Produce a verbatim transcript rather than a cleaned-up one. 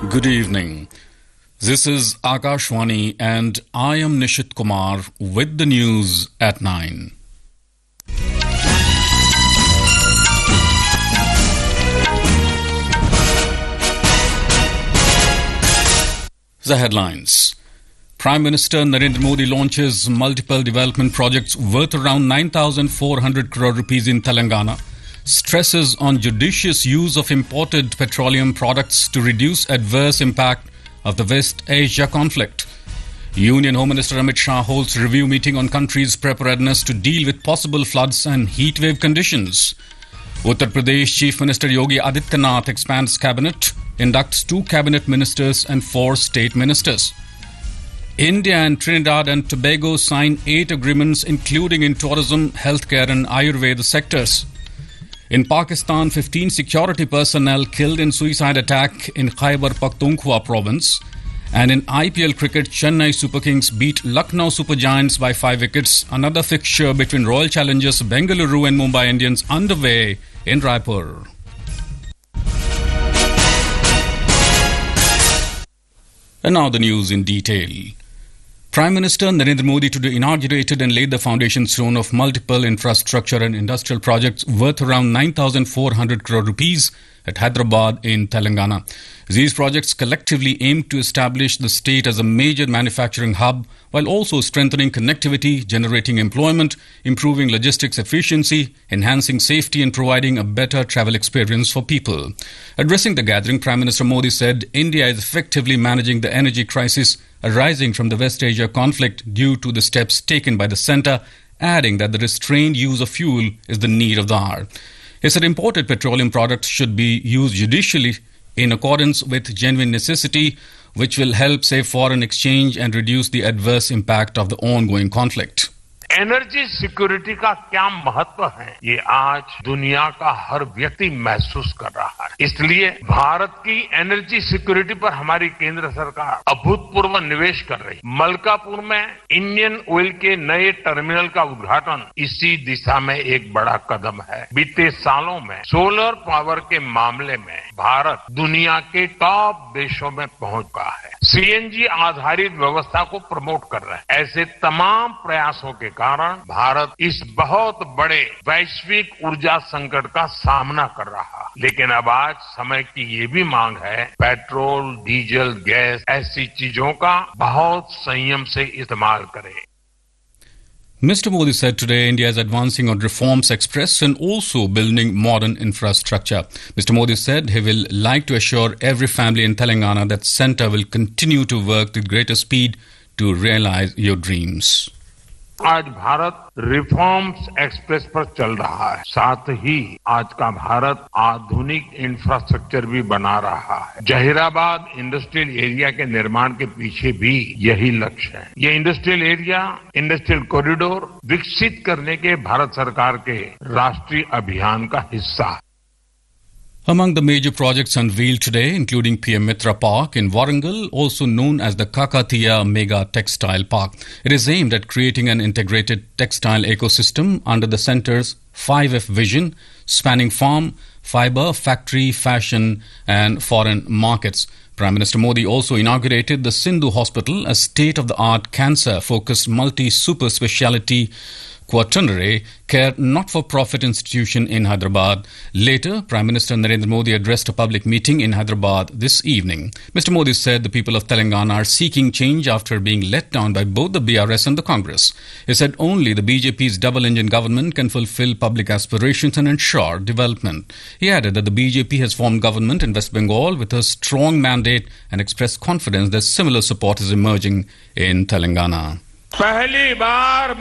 Good evening. This is Akashwani and I am Nishit Kumar with the news at nine. The headlines. Prime Minister Narendra Modi launches multiple development projects worth around nine thousand four hundred crore rupees in Telangana. Stresses on judicious use of imported petroleum products to reduce adverse impact of the West Asia conflict. Union Home Minister Amit Shah holds review meeting on country's preparedness to deal with possible floods and heatwave conditions. Uttar Pradesh Chief Minister Yogi Adityanath expands cabinet, inducts two cabinet ministers and four state ministers. India and Trinidad and Tobago sign eight agreements including in tourism, healthcare and Ayurveda sectors. In Pakistan, fifteen security personnel killed in suicide attack in Khyber Pakhtunkhwa province. And in I P L cricket, Chennai Super Kings beat Lucknow Super Giants by five wickets. Another fixture between Royal Challengers Bengaluru and Mumbai Indians underway in Raipur. And now the news in detail. Prime Minister Narendra Modi today inaugurated and laid the foundation stone of multiple infrastructure and industrial projects worth around nine thousand four hundred crore rupees at Hyderabad in Telangana. These projects collectively aim to establish the state as a major manufacturing hub while also strengthening connectivity, generating employment, improving logistics efficiency, enhancing safety and providing a better travel experience for people. Addressing the gathering, Prime Minister Modi said India is effectively managing the energy crisis arising from the West Asia conflict due to the steps taken by the centre, adding that the restrained use of fuel is the need of the hour. He said imported petroleum products should be used judicially in accordance with genuine necessity, which will help save foreign exchange and reduce the adverse impact of the ongoing conflict. Energy security का क्या महत्व है ये आज दुनिया का हर व्यक्ति महसूस कर रहा है। इसलिए भारत की एनर्जी सिक्योरिटी पर हमारी केंद्र सरकार अभूतपूर्व निवेश कर रही है। मलकापुर में इंडियन ऑयल के नए टर्मिनल का उद्घाटन इसी दिशा में एक बड़ा कदम है। बीते सालों में सोलर पावर के मामले में भारत दुनिया के टॉप देशों में पहुंच गया है। सीएनजी आधारित व्यवस्था को प्रमोट कर रहे हैं। ऐसे तमाम प्रयासों के कारण भारत इस बहुत बड़े वैश्विक ऊर्जा संकट का सामना कर रहा है। लेकिन अब आज समय की ये भी मांग है पेट्रोल, डीजल, गैस ऐसी चीजों का बहुत संयम से इस्तेमाल करें। Mister Modi said today India is advancing on reforms expressed and also building modern infrastructure. Mister Modi said he will like to assure every family in Telangana that centre will continue to work with greater speed to realize your dreams. आज Bharat reforms express पर चल रहा है। साथ ही आज का भारत आधुनिक infrastructure भी बना रहा है। जहीराबाद इंडस्ट्रियल एरिया के निर्माण के पीछे भी यही लक्ष्य है। ये इंडस्ट्रियल एरिया, इंडस्ट्रियल कॉरिडोर विकसित करने के भारत सरकार के राष्ट्रीय अभियान का हिस्सा है। Among the major projects unveiled today, including P M Mitra Park in Warangal, also known as the Kakatiya Mega Textile Park. It is aimed at creating an integrated textile ecosystem under the centre's five F vision, spanning farm, fibre, factory, fashion and foreign markets. Prime Minister Modi also inaugurated the Sindhu Hospital, a state-of-the-art cancer-focused multi-super speciality quaternary care not-for-profit institution in Hyderabad. Later, Prime Minister Narendra Modi addressed a public meeting in Hyderabad this evening. Mister Modi said the people of Telangana are seeking change after being let down by both the B R S and the Congress. He said only the B J P's double-engine government can fulfill public aspirations and ensure development. He added that the B J P has formed government in West Bengal with a strong mandate and expressed confidence that similar support is emerging in Telangana. पहली बार